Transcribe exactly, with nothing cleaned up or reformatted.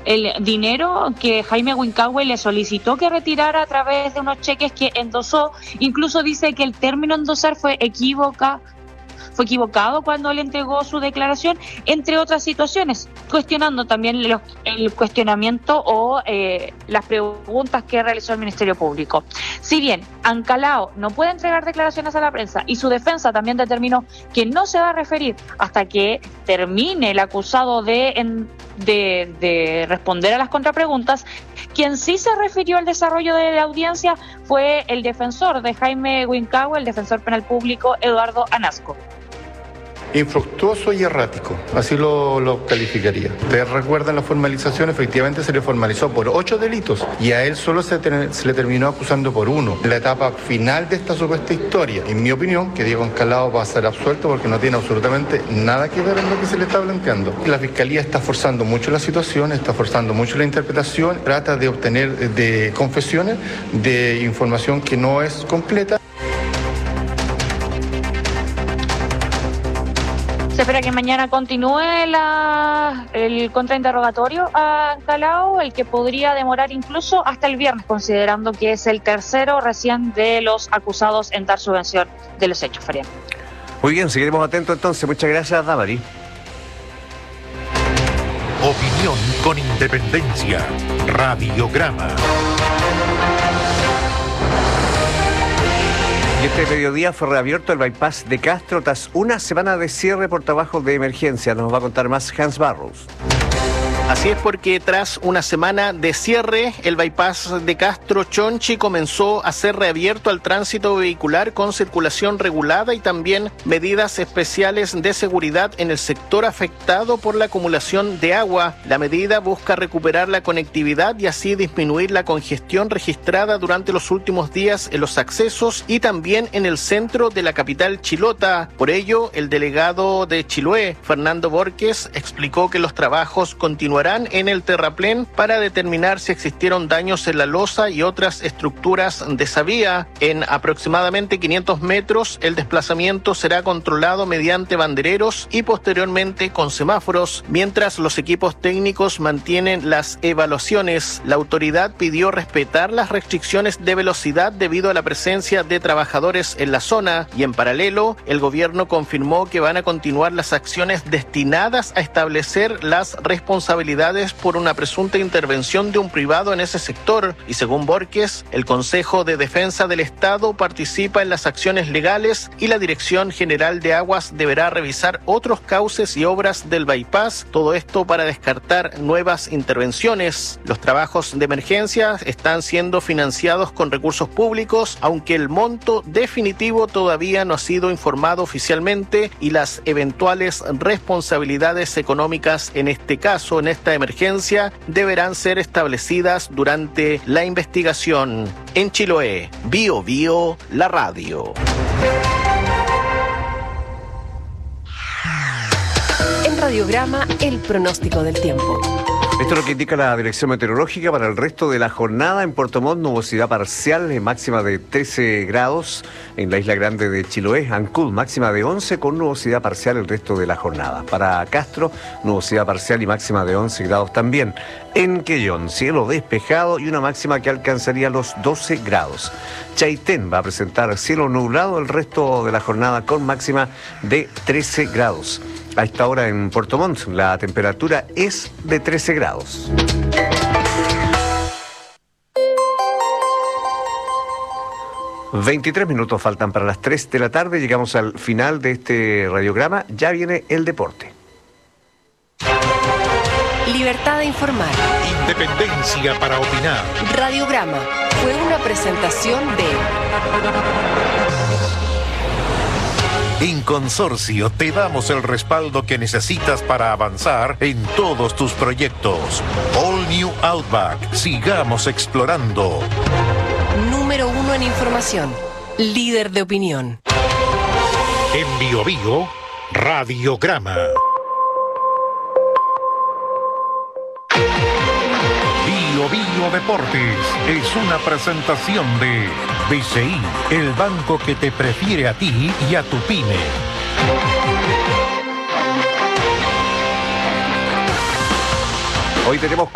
el dinero que Jaime Wincahue le solicitó que retirara a través de unos cheques que endosó. Incluso dice que el término endosar fue equivocado. Fue equivocado cuando le entregó su declaración, entre otras situaciones, cuestionando también los, el cuestionamiento o eh, las preguntas que realizó el Ministerio Público. Si bien Ancalao no puede entregar declaraciones a la prensa y su defensa también determinó que no se va a referir hasta que termine el acusado de, en, de, de responder a las contrapreguntas, quien sí se refirió al desarrollo de la audiencia fue el defensor de Jaime Wincahue, el defensor penal público Eduardo Anasco. Infructuoso y errático, así lo, lo calificaría. Ustedes recuerdan la formalización, efectivamente se le formalizó por ocho delitos y a él solo se, ten, se le terminó acusando por uno. En la etapa final de esta supuesta historia, en mi opinión, que Diego Ancalao va a ser absuelto porque no tiene absolutamente nada que ver en lo que se le está planteando. La Fiscalía está forzando mucho la situación, está forzando mucho la interpretación, trata de obtener de confesiones de información que no es completa. Se espera que mañana continúe la, el contrainterrogatorio a Ancalao, el que podría demorar incluso hasta el viernes, considerando que es el tercero recién de los acusados en dar su versión de los hechos, Fabián. Muy bien, seguiremos atentos entonces. Muchas gracias, Damari. Opinión con independencia. Radiograma. Y este mediodía fue reabierto el bypass de Castro tras una semana de cierre por trabajos de emergencia. Nos va a contar más Hans Barros. Así es, porque tras una semana de cierre, el bypass de Castro Chonchi comenzó a ser reabierto al tránsito vehicular con circulación regulada y también medidas especiales de seguridad en el sector afectado por la acumulación de agua. La medida busca recuperar la conectividad y así disminuir la congestión registrada durante los últimos días en los accesos y también en el centro de la capital chilota. Por ello, el delegado de Chiloé, Fernando Borges, explicó que los trabajos continúan en el terraplén para determinar si existieron daños en la losa y otras estructuras de esa vía. En aproximadamente quinientos metros, el desplazamiento será controlado mediante bandereros y posteriormente con semáforos, mientras los equipos técnicos mantienen las evaluaciones. La autoridad pidió respetar las restricciones de velocidad debido a la presencia de trabajadores en la zona y en paralelo, el gobierno confirmó que van a continuar las acciones destinadas a establecer las responsabilidades por una presunta intervención de un privado en ese sector y según Borges, el Consejo de Defensa del Estado participa en las acciones legales y la Dirección General de Aguas deberá revisar otros cauces y obras del bypass, todo esto para descartar nuevas intervenciones. Los trabajos de emergencia están siendo financiados con recursos públicos, aunque el monto definitivo todavía no ha sido informado oficialmente y las eventuales responsabilidades económicas en este caso, en esta emergencia, deberán ser establecidas durante la investigación. En Chiloé, Bio Bio, la radio. En Radiograma, el pronóstico del tiempo. Esto es lo que indica la Dirección Meteorológica para el resto de la jornada. En Puerto Montt, nubosidad parcial, máxima de trece grados. En la isla grande de Chiloé, Ancud, máxima de once con nubosidad parcial el resto de la jornada. Para Castro, nubosidad parcial y máxima de once grados también. En Quellón, cielo despejado y una máxima que alcanzaría los doce grados. Chaitén va a presentar cielo nublado el resto de la jornada con máxima de trece grados. A esta hora en Puerto Montt, la temperatura es de trece grados. veintitrés minutos faltan para las tres de la tarde. Llegamos al final de este radiograma. Ya viene el deporte. Libertad de informar. Independencia para opinar. Radiograma fue una presentación de... En Consorcio te damos el respaldo que necesitas para avanzar en todos tus proyectos. All New Outback. Sigamos explorando. Número uno en información. Líder de opinión. En Bio Bio, Radiograma. Bio Bio Deportes es una presentación de B C I, el banco que te prefiere a ti y a tu pyme. Hoy tenemos